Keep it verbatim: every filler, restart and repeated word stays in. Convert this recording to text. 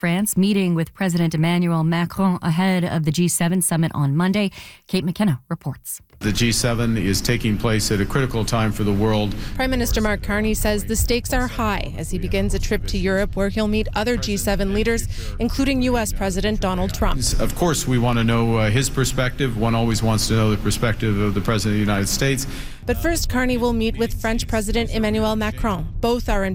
France meeting with President Emmanuel Macron ahead of the G seven summit on Monday. Kate McKenna reports. The G seven is taking place at a critical time for the world. Prime Minister Mark Carney says the stakes are high as he begins a trip to Europe where he'll meet other G seven leaders, including U S President Donald Trump. Of course, we want to know uh, his perspective. One always wants to know the perspective of the President of the United States. But first, Carney will meet with French President Emmanuel Macron. Both are in